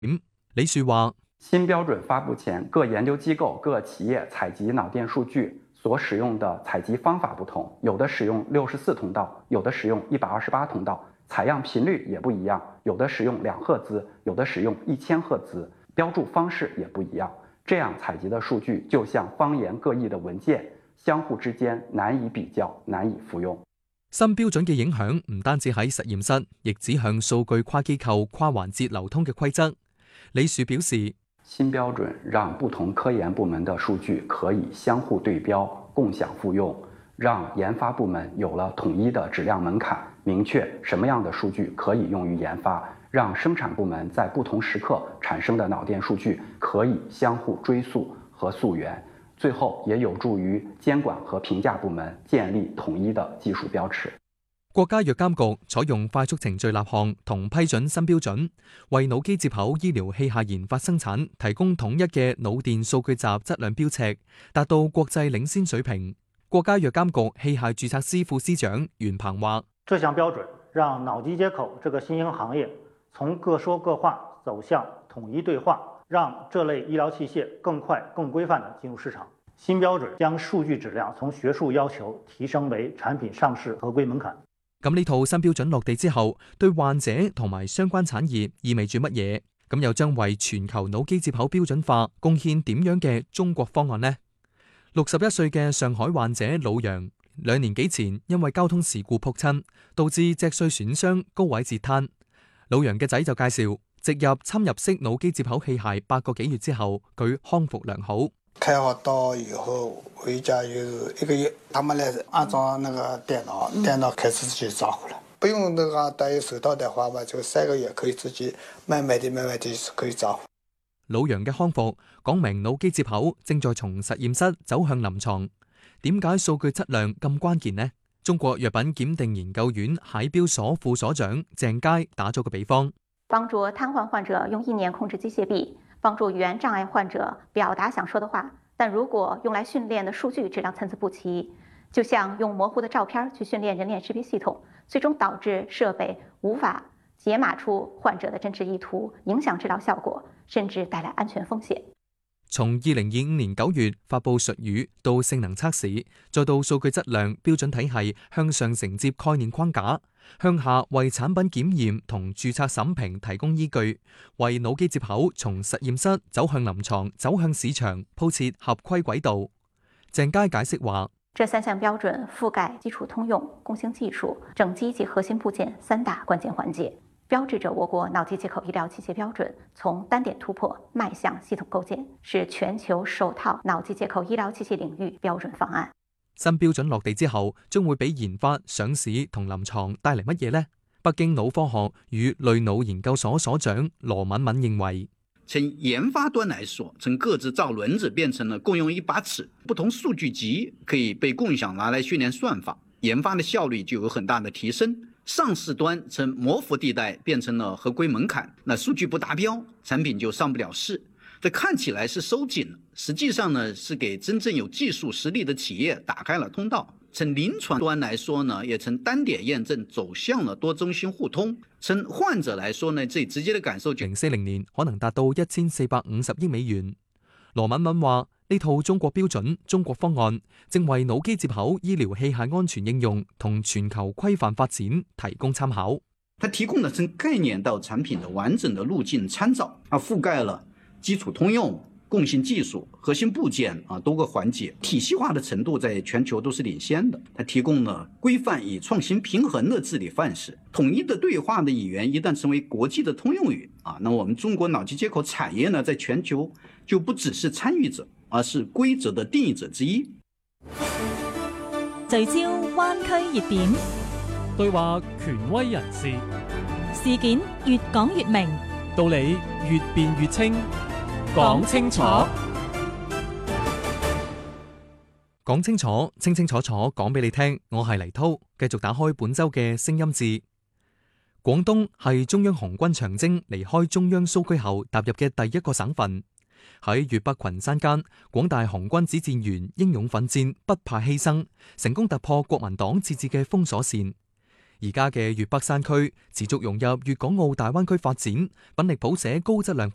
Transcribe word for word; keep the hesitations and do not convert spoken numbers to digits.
點。李樹話： 新標準發布前，各研究機構、各企業採集腦電數據所使用的採集方法不同，有的使用六十四通道，有的使用一百二十八通道，採樣頻率也不一樣，有的使用兩赫茲，有的使用一千赫茲，標注方式也不一樣。這樣採集的數據就像方言各異的文件，相互之間難以比較，難以複用。 新標準嘅影響唔單止喺實驗室，亦指向數據跨機構、跨環節流通嘅規則。李樹表示， 新標準讓不同科研部門的數據可以相互對標、共享複用，讓研發部門有了統一的質量門檻，明確什麼樣的數據可以用於研發，讓生產部門在不同時刻產生的腦電數據可以相互追溯和溯源，最後也有助於監管和評價部門建立統一的技術標尺。 國家藥監局採用快速程序立項同批准新標準，為腦機接口醫療器械研發生產提供統一嘅腦電數據集質量標尺，達到國際領先水平。國家藥監局器械註冊司副司長袁鵬話： 這項標準讓腦機接口這個新興行業從各說各話走向統一對話，讓這類醫療器械更快、更規範地進入市場。新標準將數據質量從學術要求提升為產品上市合規門檻。 咁呢套新標準落地之後，對患者同埋相關產業意味住乜嘢？咁又將為全球腦機接口標準化貢獻點樣嘅中國方案呢？六十一歲嘅上海患者老楊，兩年幾前因為交通事故撲親，導致脊髓損傷、高位截癱。老楊嘅仔就介紹，植入侵入式腦機接口器械八個幾月之後，佢康復良好。 開好刀以後回家有一個月，他們來安裝那個電腦，電腦開始自己照顧了，不用那個戴手套的話吧，就三個月可以自己慢慢地、慢慢地可以照顧。 老楊嘅康復講明腦機接口正在從實驗室走向臨床。點解數據質量咁關鍵呢？中國藥品檢定研究院蟹標所副所長鄭佳打咗個比方， 幫助癱瘓患者用意念控制機械臂，幫助語言障礙患者表達想說的話，但如果用來訓練的數據質量參差不齊，就像用模糊的照片去訓練人臉識別系統，最終導致設備無法解碼出患者的真實意圖，影響治療效果，甚至帶來安全風險。 從二零二五年九月發布術語到性能測試，再到數據質量標準體系向上承接概念框架，向下為產品檢驗同註冊審評提供依據，為腦機接口從實驗室走向臨床、走向市場鋪設合規軌道。鄭佳解釋話： 這三項標準覆蓋基礎通用、共性技術、整機及核心部件三大關鍵環節，標誌着我國腦機接口醫療器械標準從單點突破邁向系統構建，是全球首套腦機接口醫療器械領域標準方案。 新標準落地之後，將會俾研發、上市同臨床帶嚟乜嘢呢？北京腦科學與類腦研究所所長羅敏敏認為， 從研發端來說，從各自造輪子變成了共用一把尺，不同數據集可以被共享拿來訓練算法，研發的效率就有很大的提升。上市端從模糊地帶變成了合規門檻，那數據不達標，產品就上不了市。這看起來是收緊了，實際上呢是給真正有技術實力的企業打開了通道。從臨床端來說呢，也從單點驗證走向了多中心互通。從患者來說呢，最直接的感受就零四零年可能達到一千四百五十億美元。羅敏敏話：呢套中國標準、中國方案，正為腦機接口醫療器械安全應用同全球規範發展提供參考。 它提供了從概念到產品的完整的路徑參照，啊，覆蓋了基礎通用、共性技術、核心部件啊多個環節，體系化的程度在全球都是領先的。它提供了規範與創新平衡的治理範式，統一的對話的語言一旦成為國際的通用語啊，那我們中國腦機接口產業呢，在全球就不只是參與者，而是規則的定義者之一。 聚焦灣區熱點， 對話權威人士， 事件越講越明， 道理越辯越清。講清楚， 講清楚，清清楚楚講俾你聽。我係黎濤，繼續打開本周嘅聲音誌。廣東係中央紅軍長征離開中央蘇區後踏入嘅第一個省份。喺粵北群山間，廣大紅軍指戰員英勇奮戰，不怕犧牲，成功突破國民黨設置嘅封鎖線。而家嘅粵北山區持續融入粵港澳大灣區發展，奮力譜寫高質量